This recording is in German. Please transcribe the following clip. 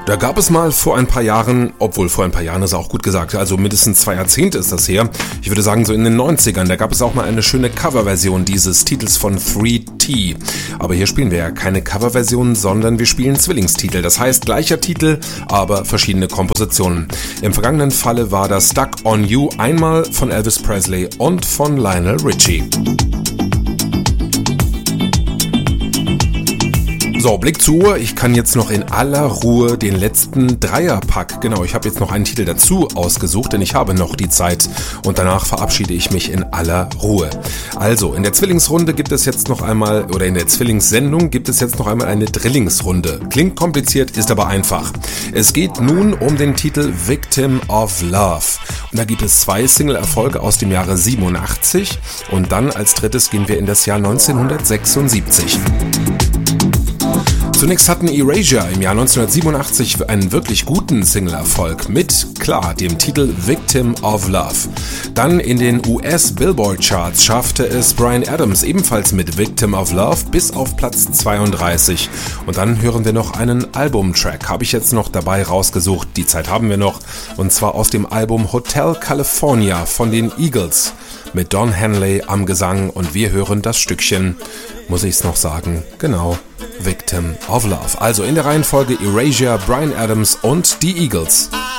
Da gab es mal vor ein paar Jahren, obwohl vor ein paar Jahren ist auch gut gesagt, also mindestens 2 Jahrzehnte ist das her, ich würde sagen so in den 90ern, da gab es auch mal eine schöne Coverversion dieses Titels von 3T. Aber hier spielen wir ja keine Coverversion, sondern wir spielen Zwillingstitel. Das heißt gleicher Titel, aber verschiedene Kompositionen. Im vergangenen Falle war das Stuck on You einmal von Elvis Presley und von Lionel Richie. So, Blick zur Uhr. Ich kann jetzt noch in aller Ruhe den letzten Dreierpack, genau, ich habe jetzt noch einen Titel dazu ausgesucht, denn ich habe noch die Zeit und danach verabschiede ich mich in aller Ruhe. Also, in der Zwillingsrunde gibt es jetzt noch einmal, oder in der Zwillingssendung gibt es jetzt noch einmal eine Drillingsrunde. Klingt kompliziert, ist aber einfach. Es geht nun um den Titel Victim of Love. Und da gibt es 2 Single-Erfolge aus dem Jahre 87 und dann als drittes gehen wir in das Jahr 1976. Zunächst hatten Erasure im Jahr 1987 einen wirklich guten Single-Erfolg mit, klar, dem Titel Victim of Love. Dann in den US-Billboard-Charts schaffte es Bryan Adams ebenfalls mit Victim of Love bis auf Platz 32. Und dann hören wir noch einen Albumtrack, habe ich jetzt noch dabei rausgesucht, die Zeit haben wir noch, und zwar aus dem Album Hotel California von den Eagles mit Don Henley am Gesang und wir hören das Stückchen, muss ich es noch sagen, genau, Victim of Love. Also in der Reihenfolge Erasure, Bryan Adams und die Eagles.